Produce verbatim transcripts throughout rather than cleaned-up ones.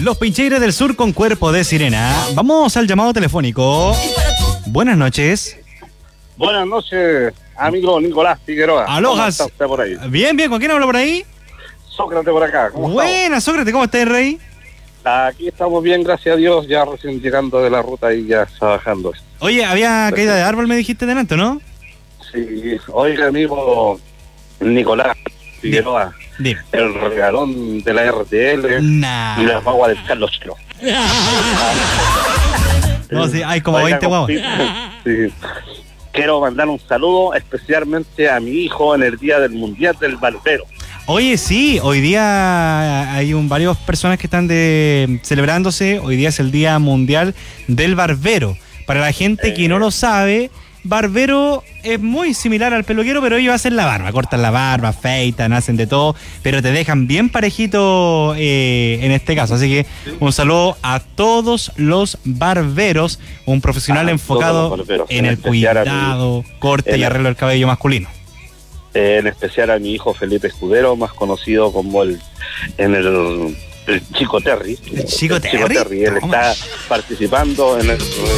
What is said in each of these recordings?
Los Pincheiros del Sur con Cuerpo de Sirena. Vamos al llamado telefónico. Buenas noches. Buenas noches, amigo Nicolás Figueroa. Alojas. ¿Cómo está usted por ahí? Bien, bien. ¿Con quién hablo por ahí? Sócrates por acá. ¿Cómo Buenas, Sócrates. ¿Cómo estás, Rey? Aquí estamos bien, gracias a Dios, ya recién llegando de la ruta y ya trabajando. Oye, había caída de árbol, me dijiste delante, ¿no? Sí, oiga, amigo Nicolás Figueroa, Dime. el regalón de la R T L Nah. y las guaguas del Carlos Chelo. No, sí, hay como Oiga, veinte guaguas. Sí. Quiero mandar un saludo especialmente a mi hijo en el día del Mundial del Barbero. Oye, sí, hoy día hay un, varias personas que están de, celebrándose. Hoy día es el Día Mundial del Barbero. Para la gente eh. que no lo sabe, barbero es muy similar al peluquero, pero ellos hacen la barba, cortan la barba, afeitan, hacen de todo, pero te dejan bien parejito eh, en este caso. Así que un saludo a todos los barberos, un profesional ah, enfocado barberos, en, en el cuidado, mi, corte y arreglo del cabello masculino. Eh, en especial a mi hijo Felipe Escudero, más conocido como el en el, el Chico Terry. ¿El Chico el Terry? Chico Terry. Él Toma. está participando en el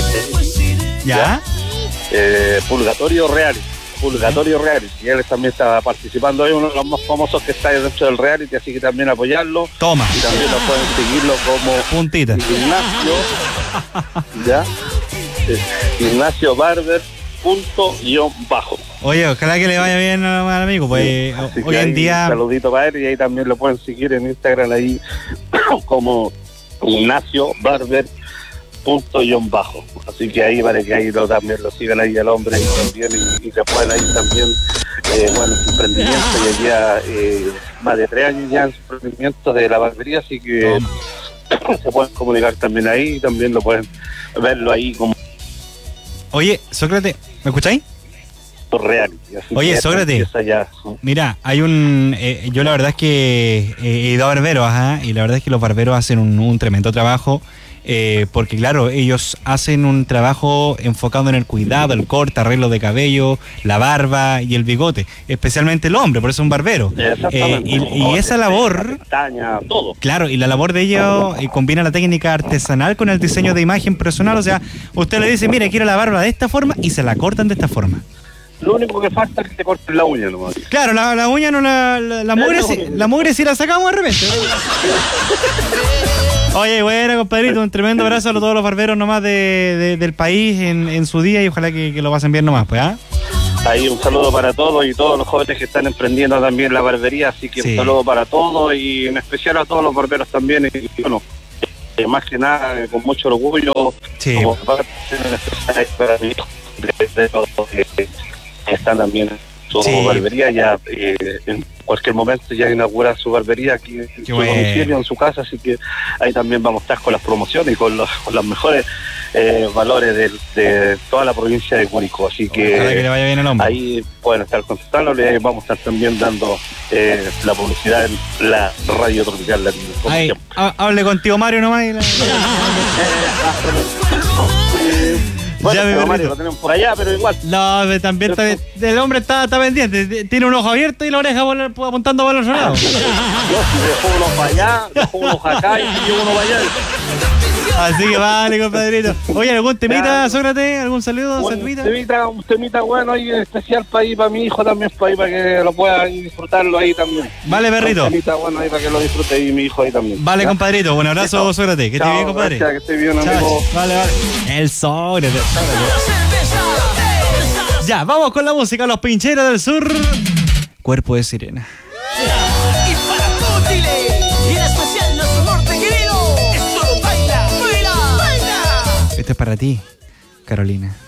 ¿Ya? Eh, Purgatorio Reality. Purgatorio Reality. Y él también está participando. Hay uno de los más famosos que está dentro del reality, así que también apoyarlo. Toma. Y también lo pueden seguirlo como puntita. Ignacio. ¿Ya? Eh, Ignacio Barber. Punto guión bajo. Oye, ojalá que le vaya bien al amigo, pues sí, hoy en día... Un saludito para él y ahí también lo pueden seguir en Instagram ahí como Ignacio Barber punto guión bajo. Así que ahí para que ahí lo, también lo sigan ahí al hombre y también y, y que puedan ahí también eh, bueno, su emprendimiento y ya eh, más de tres años ya en su emprendimiento de la barbería, así que Toma. Se pueden comunicar también ahí y también lo pueden verlo ahí como... Oye, Sócrates, ¿me escucháis? Reality, así Oye, Sócrates, ya. Mira, hay un... Eh, yo la verdad es que eh, he ido a barberos, ajá, y la verdad es que los barberos hacen un, un tremendo trabajo, eh, porque claro, ellos hacen un trabajo enfocado en el cuidado, el corte, arreglo de cabello, la barba y el bigote, especialmente el hombre, por eso es un barbero. Eh, y, y esa labor... Pestaña, todo. Claro, y la labor de ellos eh, combina la técnica artesanal con el diseño de imagen personal, o sea, usted le dice, mire, quiero la barba de esta forma, y se la cortan de esta forma. Lo único que falta es que te corten la uña nomás. Claro, la, la uña no la... La, la mugre si, la mugre si la sacamos de repente. Oye, bueno, compadrito, un tremendo abrazo a todos los barberos nomás de, de, del país en, en su día y ojalá que, que lo pasen bien nomás, pues, ¿ah? Ahí un saludo para todos y todos los jóvenes que están emprendiendo también la barbería, así que sí. Un saludo para todos y en especial a todos los barberos también. Y bueno, eh, más que nada, eh, con mucho orgullo, sí. Como para mí, de, de todos que están también en su sí. barbería, ya eh, en cualquier momento ya inaugura su barbería aquí en Qué su bueno. domicilio, en su casa, así que ahí también vamos a estar con las promociones y con los, con los mejores eh, valores de, de toda la provincia de Curicó, así que, que le vaya bien el hombre. Ahí pueden estar contactándole y ahí vamos a estar también dando eh, la publicidad en la Radio Tropical Latina. Ahí, hable contigo Mario nomás y la... Bueno, ya pero Mario, lo tenemos por allá, pero igual. No, también está, el hombre está, está pendiente, tiene un ojo abierto y la oreja apuntando para el otro lado. Yo si dejo uno para allá, dejo uno acá y llevo uno para allá. Así que vale, compadrito. Oye, ¿algún temita, Sócrates? ¿Algún saludo? Bueno, un temita, un temita bueno ahí especial para ahí, para mi hijo también, para ahí, para que lo pueda disfrutarlo ahí también. Vale, perrito. Un temita bueno ahí para que lo disfrute ahí mi hijo ahí también. Vale, ¿ya? Compadrito, un abrazo, Chao. Sócrates. Que esté bien, compadre. Gracias, que esté bien, amigo. Vale, vale. El Sócrates. Ya, vamos con la música, Los Pincheiros del Sur. Cuerpo de Sirena. Y para todo Chile, y en especial nuestro norte querido, esto baila, baila, baila. Esto es para ti, Carolina.